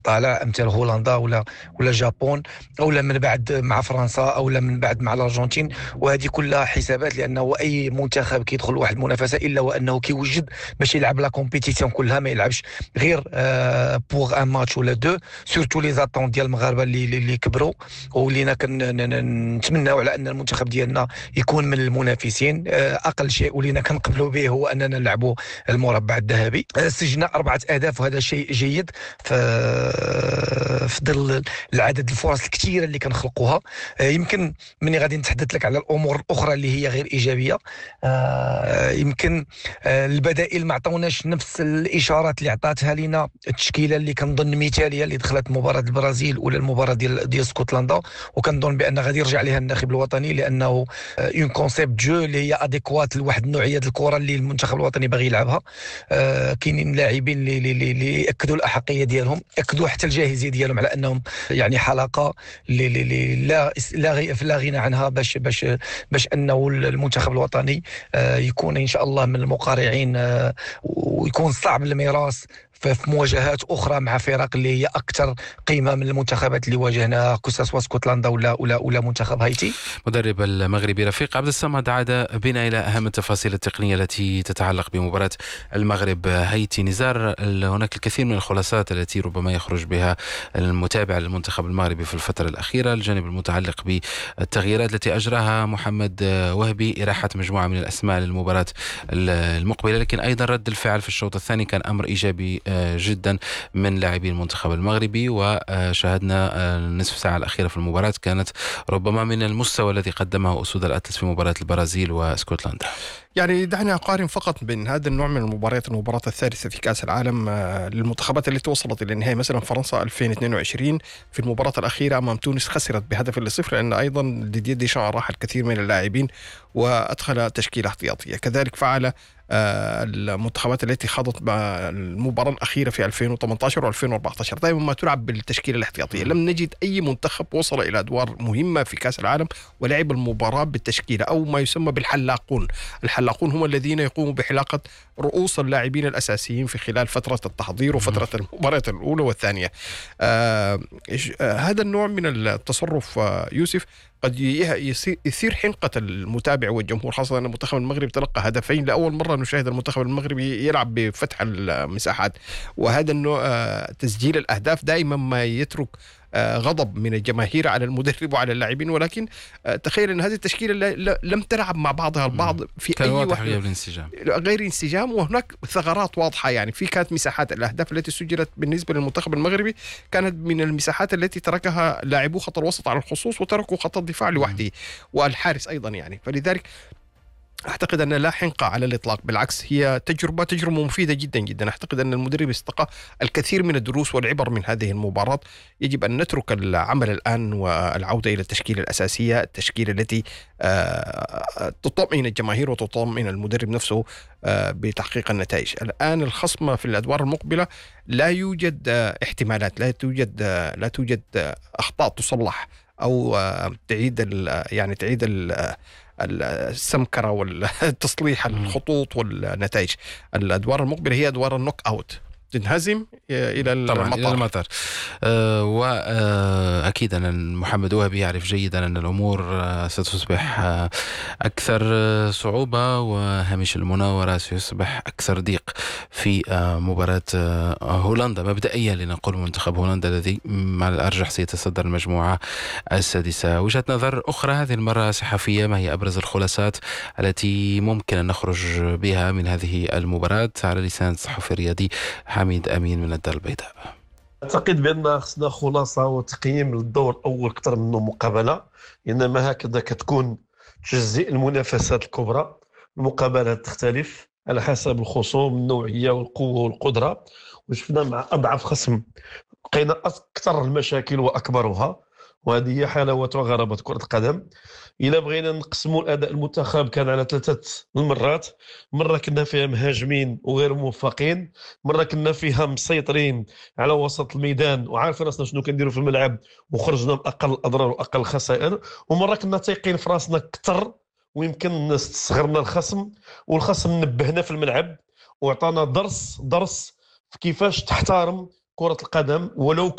طالع امثال هولندا ولا جابون، او لا من بعد مع فرنسا، او لا من بعد مع الارجنتين. وهذه كلها حسابات، لانه اي منتخب كيدخل واحد المنافسه الا وانه كيوجد باش يلعب لا كومبيتيسيون كلها، ما يلعبش غير بوغ ان ماتش ولا دو. سورتو لي زاتون ديال المغاربه اللي كبروا، ولينا كنتمناو على ان المنتخب ديالنا يكون من المنافسين. اقل شيء ولينا كنقبلوا به هو اننا نلعبوا المربع الذهبي. سجلنا 4 أهداف، وهذا شيء جيد في ظل العدد الفرص الكثيره اللي كنخلقوها. يمكن مني غادي نتحدث لك على الامور الاخرى اللي هي غير ايجابيه. يمكن البدائل ما عطاوناش نفس الاشارات اللي عطاتها لنا التشكيله اللي كنظن مثاليه اللي دخلت مباراه البرازيل ولا المباراه ديال اسكتلندا. وكنظن بان غادي يرجع لها الناخب الوطني، لانه اون كونسيبت جو اللي هي اديكوات لواحد النوعيه ديال الكره اللي المنتخب الوطني باغي يلعبها. كاينين لاعبين اللي اكدوا الاحقيه ديالهم، اكدوا حتى الجاهزيه ديالهم على انهم يعني حلقه اللي لا غنى عنها باش انه المنتخب الوطني يكون ان شاء الله من المقارعين، ويكون صعب الميراث في مواجهات اخرى مع فرق اللي هي اكثر قيمه من المنتخبات اللي واجهناها، كسوا اسكتلندا ولا منتخب هايتي. مدرب المغربي رفيق عبد الصمد عاد بنا إلى أهم التفاصيل التقنية التي تتعلق بمباراة المغرب هايتي. نزار، هناك الكثير من الخلاصات التي ربما يخرج بها المتابع للمنتخب المغربي في الفترة الأخيرة، الجانب المتعلق بالتغييرات التي أجراها محمد وهبي، إراحة مجموعة من الأسماء للمباراة المقبلة، لكن أيضا رد الفعل في الشوط الثاني كان أمر إيجابي جدا من لاعبي المنتخب المغربي. وشاهدنا النصف ساعة الأخيرة في المباراة كانت ربما من المستوى الذي قدمه أسود الأطلس في مباراة البرازيل واسكتلندا. يعني دعني أقارن فقط بين هذا النوع من المباريات، المباراة الثالثة في كأس العالم للمنتخبات التي وصلت إلى النهائي. مثلا فرنسا 2022 في المباراة الأخيرة أمام تونس خسرت ب1-0، لأن أيضا ديدييه ديشان راح الكثير من اللاعبين وأدخل تشكيلة احتياطية. كذلك فعل المنتخبات التي خاضت المباراة الأخيرة في 2018 و2014، دائما ما تلعب بالتشكيلة الاحتياطية. لم نجد أي منتخب وصل إلى أدوار مهمة في كأس العالم ولعب المباراة بالتشكيلة، أو ما يسمى بالحلاقون. الحلاقون هم الذين يقوموا بحلاقة رؤوس اللاعبين الأساسيين في خلال فترة التحضير وفترة المباراة الأولى والثانية. هذا النوع من التصرف يوسف قد يثير حنقة المتابع والجمهور، خاصة أن المنتخب المغربي تلقى هدفين. لأول مرة نشاهد المنتخب المغربي يلعب بفتح المساحات، وهذا النوع تسجيل الأهداف دائما ما يترك غضب من الجماهير على المدرب وعلى اللاعبين. ولكن تخيل أن هذه التشكيلة لم تلعب مع بعضها البعض في أي واحد، غير انسجام، وهناك ثغرات واضحة. يعني في كانت مساحات، الأهداف التي سجلت بالنسبة للمنتخب المغربي كانت من المساحات التي تركها لاعبو خط الوسط على الخصوص، وتركوا خط الدفاع لوحده والحارس أيضا. يعني فلذلك أعتقد أن لا حنقة على الإطلاق، بالعكس هي تجربة مفيدة جدا جدا. أعتقد أن المدرب استقى الكثير من الدروس والعبر من هذه المباراة. يجب أن نترك العمل الآن والعودة إلى التشكيلة الأساسية، التشكيلة التي تطمئن الجماهير وتطمئن المدرب نفسه بتحقيق النتائج. الآن الخصم في الأدوار المقبلة لا يوجد احتمالات، لا توجد أخطاء تصلح أو تعيد السمكرة والتصليح الخطوط والنتائج. الأدوار المقبلة هي أدوار النوك أوت، تنهزم إلى المطار. وأكيد أن محمد وهبي يعرف جيدا أن الأمور ستصبح أكثر صعوبة، وهامش المناورة سيصبح أكثر ضيق في مباراة هولندا مبدئيا، لنقول منتخب هولندا الذي مع الأرجح سيتصدر المجموعة السادسة. وجهة نظر أخرى هذه المرة صحفية، ما هي أبرز الخلاصات التي ممكن أن نخرج بها من هذه المباراة على لسان الصحفي الرياضي حميد أمين من الدار البيضاء؟ أعتقد بأن خصنا خلاصة وتقييم للدور الأول أكثر منه مقابلة، إنما هكذا كتكون تجزئ المنافسات الكبرى. المقابلات تختلف على حسب الخصوم، النوعية والقوة والقدرة، وشفنا مع أضعف خصم لقينا أكثر المشاكل وأكبرها، وهذه هي حلاوة وغرابة كرة القدم. إلا بغينا نقسموا الأداء المنتخب كان على 3 المرات، مرة كنا فيها مهاجمين وغير موفقين، مرة كنا فيها مسيطرين على وسط الميدان وعارفين راسنا شنو كنديروا في الملعب وخرجنا بأقل الأضرار وأقل الخسائر، ومرة كنا تايقين في راسنا أكثر ويمكن استصغرنا الخصم، والخصم نبهنا في الملعب وعطانا درس في كيفاش تحترم كرة القدم ولو